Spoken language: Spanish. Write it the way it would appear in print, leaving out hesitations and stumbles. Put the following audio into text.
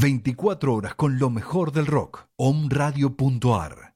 24 horas con lo mejor del rock. Omradio.ar